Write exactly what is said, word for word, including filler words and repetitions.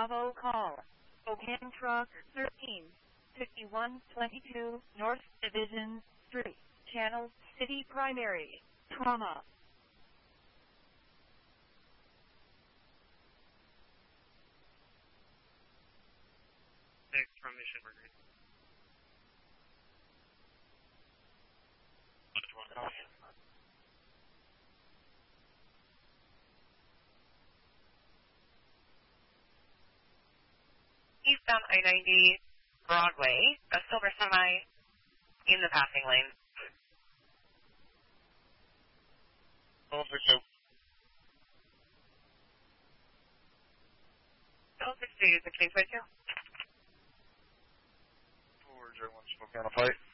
Bravo call. Spokane Truck thirteen fifty-one twenty-two North Division Street, Channel City Primary, Trauma. Next from Mission Burger. Eastbound I ninety Broadway, a silver semi in the passing lane. Oh, six two. Oh, six two, six two, two. four zero one Spokane, fight.